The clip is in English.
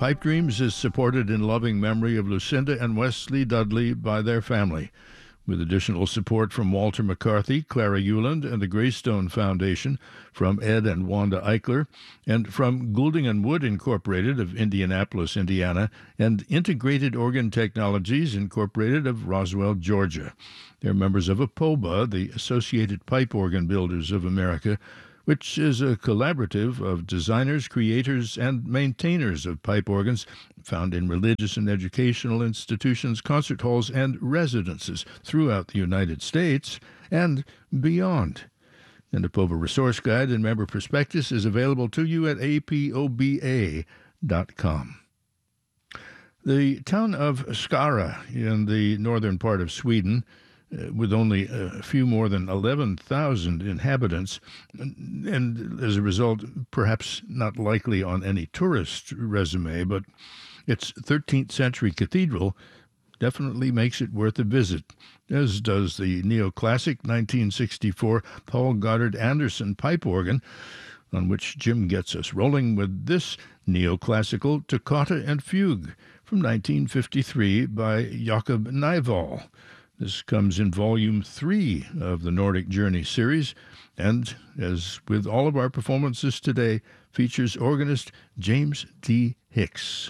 Pipe Dreams is supported in loving memory of Lucinda and Wesley Dudley by their family, with additional support from Walter McCarthy, Clara Euland, and the Greystone Foundation, from Ed and Wanda Eichler, and from Goulding and Wood Incorporated of Indianapolis, Indiana, and Integrated Organ Technologies Incorporated of Roswell, Georgia. They're members of APOBA, the Associated Pipe Organ Builders of America, which is a collaborative of designers, creators, and maintainers of pipe organs found in religious and educational institutions, concert halls, and residences throughout the United States and beyond. And the APOBA Resource Guide and Member Prospectus is available to you at apoba.com. The town of Skara in the northern part of Sweden, with only a few more than 11,000 inhabitants, and as a result, perhaps not likely on any tourist resume, but its 13th century cathedral definitely makes it worth a visit, as does the neoclassic 1964 Paul Goddard Anderson pipe organ, on which Jim gets us rolling with this neoclassical toccata and fugue from 1953 by Jakob Nyvall. This comes in Volume 3 of the Nordic Journey series, and, as with all of our performances today, features organist James D. Hicks.